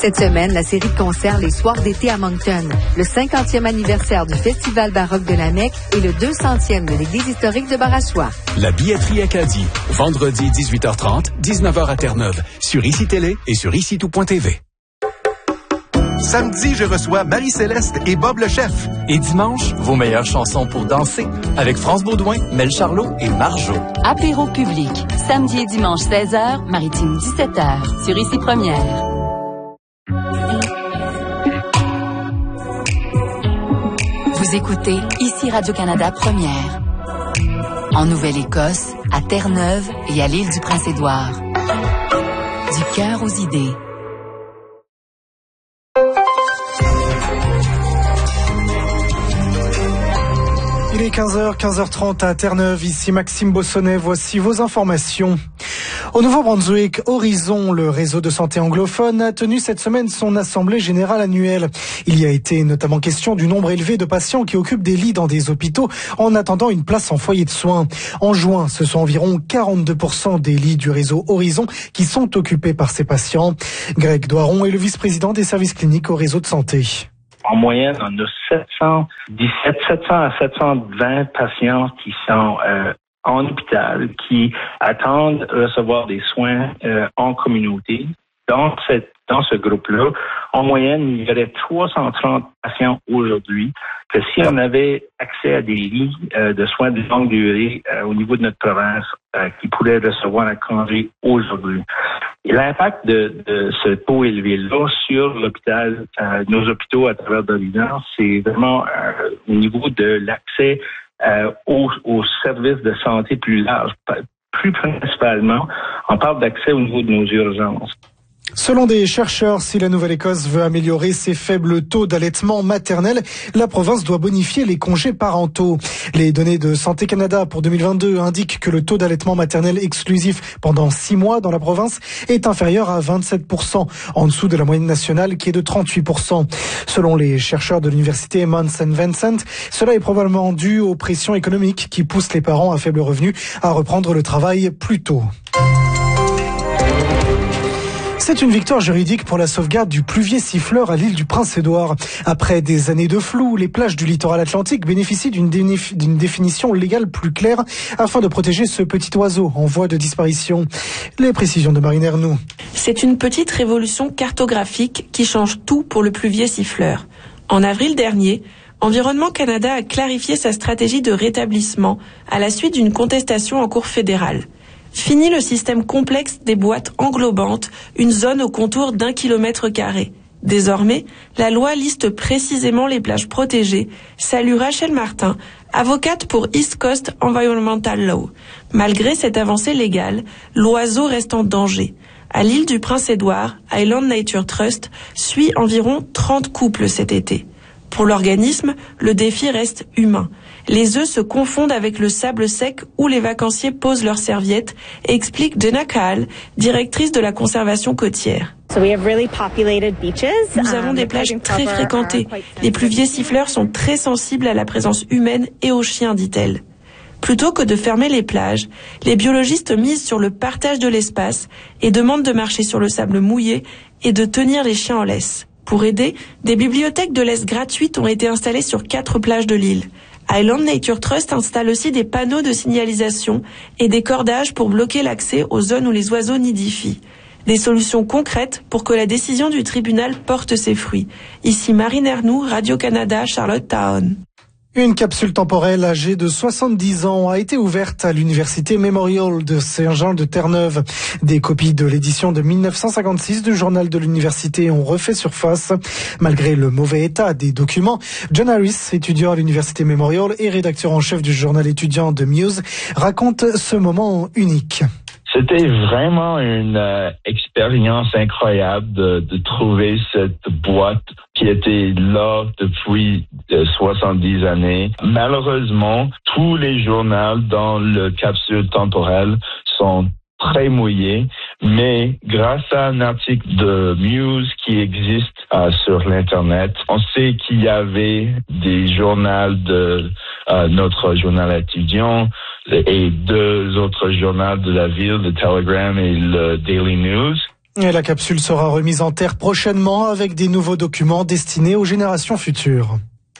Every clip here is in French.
Cette semaine, la série de concerts Les Soirs d'été à Moncton, le 50e anniversaire du Festival baroque de la Mecque et le 200e de l'Église historique de Barassois. La billetterie Acadie, vendredi 18h30, 19h à Terre-Neuve, sur ICI Télé et sur ICITout.tv. Samedi, je reçois Marie-Céleste et Bob le chef. Et dimanche, vos meilleures chansons pour danser avec France Baudouin, Mel Charlot et Marjo. Apéro public, samedi et dimanche 16h, Maritime 17h, sur ICI Première. Vous écoutez ICI Radio-Canada Première. En Nouvelle-Écosse, à Terre-Neuve et à l'île du Prince-Édouard. Du cœur aux idées. Il est 15h30 à Terre-Neuve, ici Maxime Bossonnet, voici vos informations. Au Nouveau-Brunswick, Horizon, le réseau de santé anglophone, a tenu cette semaine son assemblée générale annuelle. Il y a été notamment question du nombre élevé de patients qui occupent des lits dans des hôpitaux en attendant une place en foyer de soins. En juin, ce sont environ 42% des lits du réseau Horizon qui sont occupés par ces patients. Greg Doiron est le vice-président des services cliniques au réseau de santé. En moyenne, on a 700 à 720 patients qui sont en hôpital, qui attendent recevoir des soins en communauté. Dans ce groupe-là, en moyenne, il y aurait 330 patients aujourd'hui que si on avait accès à des lits de soins de longue durée au niveau de notre province qui pourraient recevoir un congé aujourd'hui. Et l'impact de ce taux élevé-là sur l'hôpital, nos hôpitaux à travers l'Horizon, c'est vraiment au niveau de l'accès aux services de santé plus larges. Plus principalement, on parle d'accès au niveau de nos urgences. Selon des chercheurs, si la Nouvelle-Écosse veut améliorer ses faibles taux d'allaitement maternel, la province doit bonifier les congés parentaux. Les données de Santé Canada pour 2022 indiquent que le taux d'allaitement maternel exclusif pendant 6 mois dans la province est inférieur à 27%, en dessous de la moyenne nationale qui est de 38%. Selon les chercheurs de l'université Mount St. Vincent, cela est probablement dû aux pressions économiques qui poussent les parents à faible revenu à reprendre le travail plus tôt. C'est une victoire juridique pour la sauvegarde du pluvier siffleur à l'île du Prince-Édouard. Après des années de flou, les plages du littoral atlantique bénéficient d'une définition légale plus claire afin de protéger ce petit oiseau en voie de disparition. Les précisions de Marine Ernoux. C'est une petite révolution cartographique qui change tout pour le pluvier siffleur. En avril dernier, Environnement Canada a clarifié sa stratégie de rétablissement à la suite d'une contestation en cour fédérale. Fini le système complexe des boîtes englobantes, une zone au contour d'1 km². Désormais, la loi liste précisément les plages protégées, salue Rachel Martin, avocate pour East Coast Environmental Law. Malgré cette avancée légale, l'oiseau reste en danger. À l'île du Prince-Édouard, Island Nature Trust suit environ 30 couples cet été. Pour l'organisme, le défi reste humain. Les œufs se confondent avec le sable sec où les vacanciers posent leurs serviettes, explique Jenna Kahl, directrice de la conservation côtière. Nous avons des plages très fréquentées. Les pluviers siffleurs sont très sensibles à la présence humaine et aux chiens, dit-elle. Plutôt que de fermer les plages, les biologistes misent sur le partage de l'espace et demandent de marcher sur le sable mouillé et de tenir les chiens en laisse. Pour aider, des bibliothèques de laisse gratuites ont été installées sur 4 plages de l'île. Island Nature Trust installe aussi des panneaux de signalisation et des cordages pour bloquer l'accès aux zones où les oiseaux nidifient. Des solutions concrètes pour que la décision du tribunal porte ses fruits. Ici Marine Ernoux, Radio-Canada, Charlottetown. Une capsule temporelle âgée de 70 ans a été ouverte à l'université Memorial de Saint-Jean de Terre-Neuve. Des copies de l'édition de 1956 du journal de l'université ont refait surface. Malgré le mauvais état des documents, John Harris, étudiant à l'université Memorial et rédacteur en chef du journal étudiant de Muse, raconte ce moment unique. C'était vraiment une expérience incroyable de trouver cette boîte qui était là depuis 70 années. Malheureusement, tous les journaux dans le capsule temporelle sont très mouillés, mais grâce à un article de Muse qui existe sur l'Internet, on sait qu'il y avait des journaux de notre journal étudiant et 2 autres journaux de la ville, le Telegram et le Daily News. Et la capsule sera remise en terre prochainement avec des nouveaux documents destinés aux générations futures.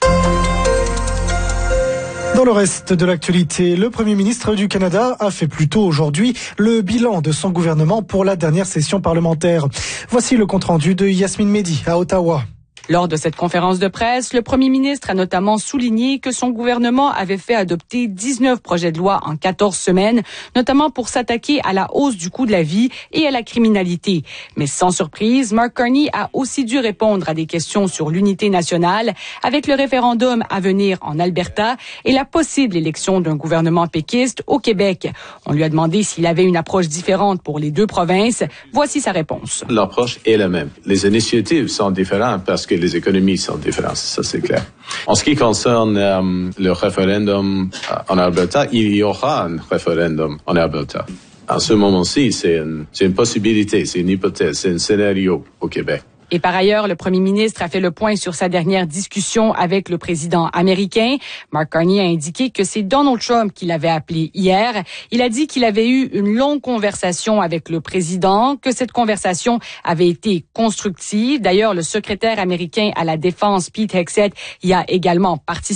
Dans le reste de l'actualité, le Premier ministre du Canada a fait plus tôt aujourd'hui le bilan de son gouvernement pour la dernière session parlementaire. Voici le compte-rendu de Yasmine Mehdi à Ottawa. Lors de cette conférence de presse, le Premier ministre a notamment souligné que son gouvernement avait fait adopter 19 projets de loi en 14 semaines, notamment pour s'attaquer à la hausse du coût de la vie et à la criminalité. Mais sans surprise, Mark Carney a aussi dû répondre à des questions sur l'unité nationale, avec le référendum à venir en Alberta et la possible élection d'un gouvernement péquiste au Québec. On lui a demandé s'il avait une approche différente pour les deux provinces. Voici sa réponse. L'approche est la même. Les initiatives sont différentes parce que les économies sont différentes, ça c'est clair. En ce qui concerne le référendum en Alberta, il y aura un référendum en Alberta. À ce moment-ci, c'est une possibilité, c'est une hypothèse, c'est un scénario au Québec. Et par ailleurs, le premier ministre a fait le point sur sa dernière discussion avec le président américain. Mark Carney a indiqué que c'est Donald Trump qui l'avait appelé hier. Il a dit qu'il avait eu une longue conversation avec le président, que cette conversation avait été constructive. D'ailleurs, le secrétaire américain à la Défense, Pete Hegseth, y a également participé.